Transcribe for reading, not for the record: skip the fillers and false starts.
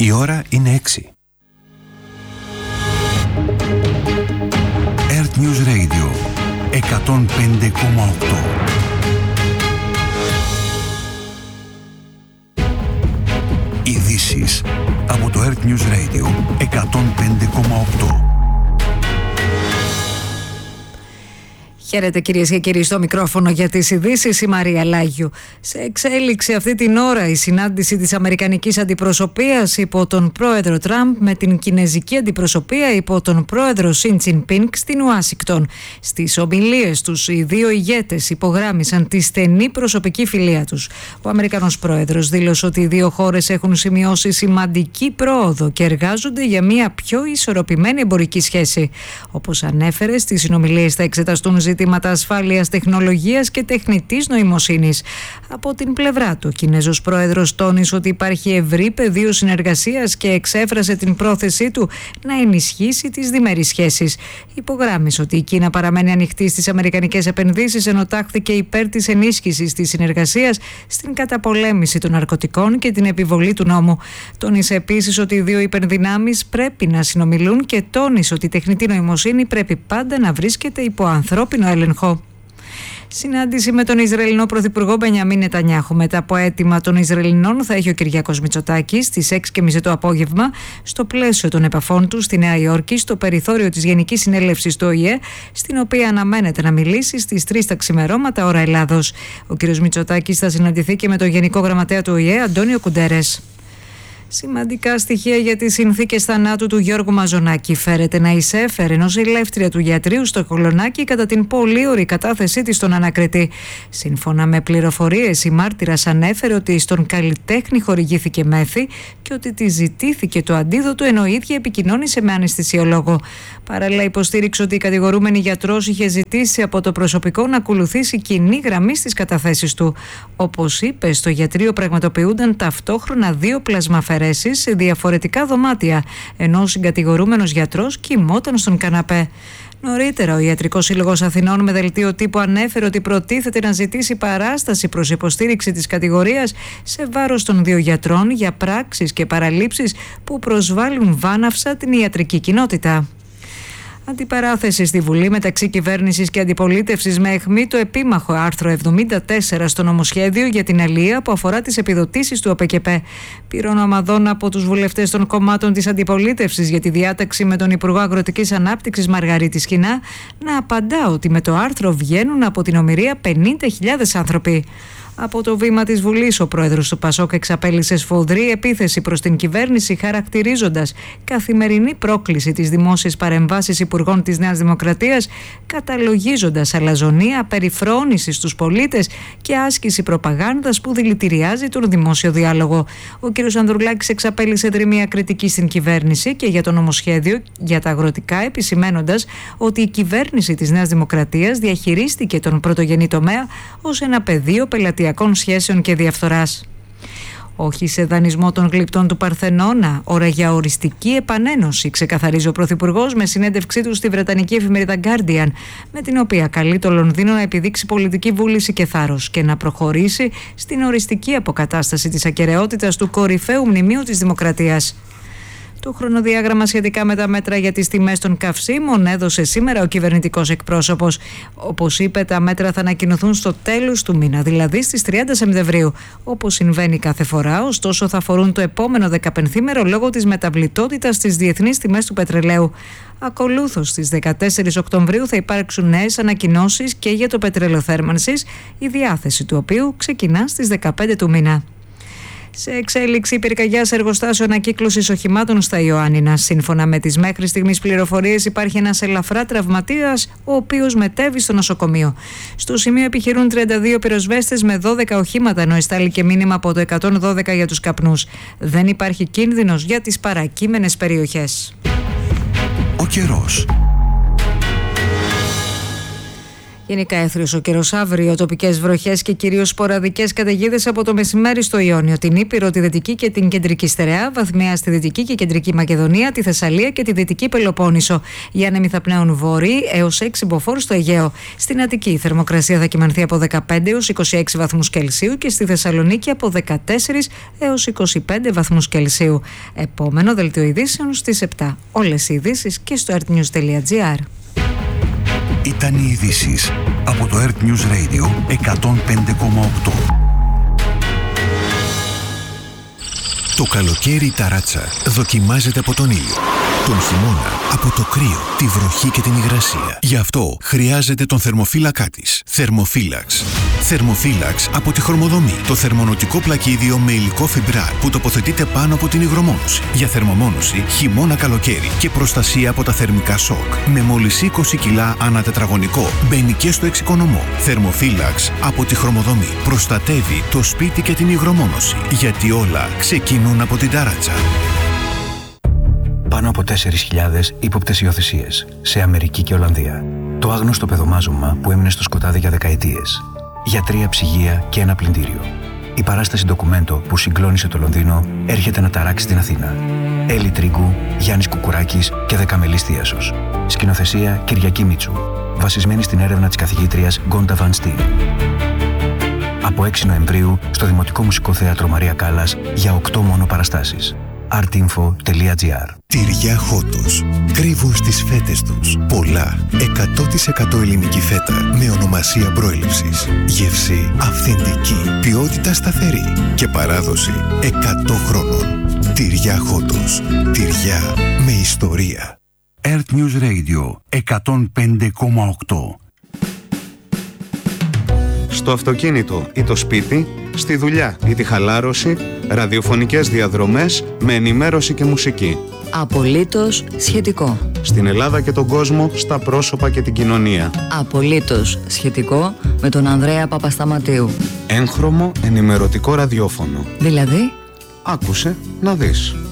Η ώρα είναι 6. Earth News Radio 105,8. Ειδήσεις από το Earth News Radio 105,8. Χαίρετε κυρίες και κύριοι, στο μικρόφωνο για τις ειδήσεις η Μαρία Λάγιου. Σε εξέλιξη αυτή την ώρα η συνάντηση της Αμερικανικής Αντιπροσωπείας υπό τον πρόεδρο Τραμπ με την Κινεζική Αντιπροσωπεία υπό τον πρόεδρο Σι Τζινπίνγκ στην Ουάσιγκτον. Στις ομιλίες τους οι δύο ηγέτες υπογράμμισαν τη στενή προσωπική φιλία τους. Ο Αμερικανός πρόεδρος δήλωσε ότι οι δύο χώρες έχουν σημειώσει σημαντική πρόοδο και εργάζονται για μια πιο ισορροπημένη εμπορική σχέση. Όπως ανέφερε, στις συνομιλίες θα εξεταστούν ζητήματα ασφάλειας, τεχνολογίας και τεχνητής νοημοσύνης. Από την πλευρά του, ο Κινέζος πρόεδρος τόνισε ότι υπάρχει ευρύ πεδίο συνεργασίας και εξέφρασε την πρόθεσή του να ενισχύσει τις διμερείς σχέσεις. Υπογράμμισε ότι η Κίνα παραμένει ανοιχτή στις αμερικανικές επενδύσεις, ενώ τάχθηκε υπέρ της ενίσχυσης της συνεργασίας στην καταπολέμηση των ναρκωτικών και την επιβολή του νόμου. Τόνισε επίσης ότι οι δύο υπερδυνάμεις πρέπει να συνομιλούν και τόνισε ότι η τεχνητή νοημοσύνη πρέπει πάντα να βρίσκεται υπό ανθρώπινο έλεγχο. Συνάντηση με τον Ισραηλινό Πρωθυπουργό Μπενιαμίν Νετανιάχου. Μετά από αίτημα των Ισραηλινών θα έχει ο Κυριάκος Μητσοτάκης στις 6:30 το απόγευμα, στο πλαίσιο των επαφών του στη Νέα Υόρκη, στο περιθώριο της Γενικής Συνέλευσης του ΟΗΕ, στην οποία αναμένεται να μιλήσει στις 3 τα ξημερώματα ώρα Ελλάδος. Ο κ. Μητσοτάκης θα συναντηθεί και με τον Γενικό Γραμματέα του ΟΗΕ, Αντώνιο Κουντέρες. Σημαντικά στοιχεία για τις συνθήκες θανάτου του Γιώργου Μαζονάκη. Φέρεται να εισέφερε νοσηλεύτρια του γιατρίου στο Κολονάκι κατά την πολύωρη κατάθεσή της στον ανακριτή. Σύμφωνα με πληροφορίες, η μάρτυρας ανέφερε ότι στον καλλιτέχνη χορηγήθηκε μέθη και ότι τη ζητήθηκε το αντίδοτο, ενώ η ίδια επικοινώνησε με αναισθησιολόγο. Παράλληλα, υποστήριξε ότι η κατηγορούμενη γιατρός είχε ζητήσει από το προσωπικό να ακολουθήσει κοινή γραμμή στις καταθέσεις του. Όπως είπε, στο γιατρείο πραγματοποιούνταν ταυτόχρονα δύο πλασμαφαιρέσεις σε διαφορετικά δωμάτια, ενώ ο συγκατηγορούμενος γιατρός κοιμόταν στον καναπέ. Νωρίτερα, ο Ιατρικός Σύλλογος Αθηνών με δελτίο τύπου ανέφερε ότι προτίθεται να ζητήσει παράσταση προς υποστήριξη της κατηγορίας σε βάρος των δύο γιατρών για πράξεις και παραλήψεις που προσβάλλουν βάναυσα την ιατρική κοινότητα. Αντιπαράθεση στη Βουλή μεταξύ κυβέρνησης και αντιπολίτευσης με αιχμή το επίμαχο άρθρο 74 στο νομοσχέδιο για την αλεία που αφορά τις επιδοτήσεις του ΟΠΕΚΕΠΕ. Πήρων ομαδών από τους βουλευτές των κομμάτων της αντιπολίτευσης για τη διάταξη με τον Υπουργό Αγροτικής Ανάπτυξης Μαργαρίτη Σκινά να απαντά ότι με το άρθρο βγαίνουν από την ομηρία 50.000 άνθρωποι. Από το βήμα της Βουλής, ο πρόεδρος του Πασόκ εξαπέλυσε σφοδρή επίθεση προς την κυβέρνηση, χαρακτηρίζοντας καθημερινή πρόκληση τις δημόσιες παρεμβάσεις υπουργών της Νέας Δημοκρατίας, καταλογίζοντας αλαζονία, περιφρόνηση στους πολίτες και άσκηση προπαγάνδας που δηλητηριάζει τον δημόσιο διάλογο. Ο κ. Ανδρουλάκης εξαπέλυσε δρυμία κριτική στην κυβέρνηση και για το νομοσχέδιο για τα αγροτικά, επισημένοντας ότι η κυβέρνηση της Νέας Δημοκρατίας διαχειρίστηκε τον πρωτογενή τομέα ως ένα πεδίο πελατειακών σχέσεων και διαφθοράς. Όχι σε δανεισμό των γλυπτών του Παρθενώνα, ώρα για οριστική επανένωση, ξεκαθαρίζει ο Πρωθυπουργός με συνέντευξή του στη βρετανική εφημερίδα Guardian, με την οποία καλεί το Λονδίνο να επιδείξει πολιτική βούληση και θάρρος και να προχωρήσει στην οριστική αποκατάσταση της ακεραιότητας του κορυφαίου μνημείου της Δημοκρατίας. Το χρονοδιάγραμμα σχετικά με τα μέτρα για τις τιμές των καυσίμων έδωσε σήμερα ο κυβερνητικός εκπρόσωπος. Όπως είπε, τα μέτρα θα ανακοινωθούν στο τέλος του μήνα, δηλαδή στις 30 Σεπτεμβρίου. Όπως συμβαίνει κάθε φορά, ωστόσο θα αφορούν το επόμενο 15μέρο λόγω της μεταβλητότητας στις διεθνείς τιμές του πετρελαίου. Ακολούθως, στις 14 Οκτωβρίου θα υπάρξουν νέες ανακοινώσεις και για το πετρέλαιο θέρμανσης, η διάθεση του οποίου ξεκινά στις 15 του μήνα. Σε εξέλιξη, πυρκαγιά σε εργοστάσιο ανακύκλωσης οχημάτων στα Ιωάννινα. Σύμφωνα με τις μέχρι στιγμής πληροφορίες, υπάρχει ένας ελαφρά τραυματίας, ο οποίος μετέβη στο νοσοκομείο. Στο σημείο επιχειρούν 32 πυροσβέστες με 12 οχήματα, ενώ εστάληκε μήνυμα από το 112 για τους καπνούς. Δεν υπάρχει κίνδυνος για τις παρακείμενες περιοχές. Ο καιρός. Γενικά έθριος ο καιρός αύριο, τοπικές βροχές και κυρίως σποραδικές καταιγίδες από το μεσημέρι στο Ιόνιο, την Ήπειρο, τη Δυτική και την Κεντρική Στερεά, βαθμιά στη Δυτική και Κεντρική Μακεδονία, τη Θεσσαλία και τη Δυτική Πελοπόννησο. Οι άνεμοι θα πνέουν βόρειοι έως 6 μποφόρ στο Αιγαίο. Στην Αττική η θερμοκρασία θα κυμανθεί από 15 έως 26 βαθμούς Κελσίου και στη Θεσσαλονίκη από 14 έως 25 βαθμούς Κελσίου. Επόμενο δελτίο ειδήσεων στις 7. Όλες οι ειδήσεις και στο artnews.gr. Ήταν οι ειδήσεις από το Earth News Radio 105,8. Το καλοκαίρι η ταράτσα δοκιμάζεται από τον ήλιο. Τον χειμώνα από το κρύο, τη βροχή και την υγρασία. Γι' αυτό χρειάζεται τον θερμοφύλακά της. Θερμοφύλαξ. Θερμοφύλαξ από τη Χρωμοδομή. Το θερμονοτικό πλακίδιο με υλικό φιμπράρ που τοποθετείται πάνω από την υγρομόνωση. Για θερμομόνωση χειμώνα καλοκαίρι και προστασία από τα θερμικά σοκ. Με μόλις 20 κιλά ανά τετραγωνικό. Μπαίνει και στο εξοικονομό. Θερμοφύλαξ από τη Χρωμοδομή. Προστατεύει το σπίτι και την υγρομόνωση. Γιατί όλα ξεκινούν από την ταράτσα. Πάνω από 4.000 ύποπτες υιοθεσίες σε Αμερική και Ολλανδία. Το άγνωστο παιδομάζωμα που έμεινε στο σκοτάδι για δεκαετίες. Γιατρία, ψυγεία και ένα πλυντήριο. Η παράσταση ντοκουμέντο που συγκλώνησε το Λονδίνο έρχεται να ταράξει την Αθήνα. Έλλη Τρίγκου, Γιάννης Κουκουράκης και Δεκαμελής Θίασος. Σκηνοθεσία Κυριακή Μίτσου. Βασισμένη στην έρευνα της καθηγήτριας Γκόντα Βαν Στιν. Από 6 Νοεμβρίου στο Δημοτικό Μουσικό Θέατρο Μαρία Κάλλας για 8 μόνο παραστάσεις. artinfo.gr. Τυριά Χότος. Κρύβουν στις φέτες τους πολλά 100% ελληνική φέτα με ονομασία προέλευσης. Γεύση αυθεντική, ποιότητα σταθερή και παράδοση 100 χρόνων. Τυριά Χότος. Τυριά με ιστορία. Earth News Radio 105,8. Στο αυτοκίνητο ή το σπίτι, στη δουλειά ή τη χαλάρωση, ραδιοφωνικές διαδρομές με ενημέρωση και μουσική. Απολύτως σχετικό. Στην Ελλάδα και τον κόσμο, στα πρόσωπα και την κοινωνία. Απολύτως σχετικό με τον Ανδρέα Παπασταματίου. Έγχρωμο ενημερωτικό ραδιόφωνο. Δηλαδή, άκουσε να δεις.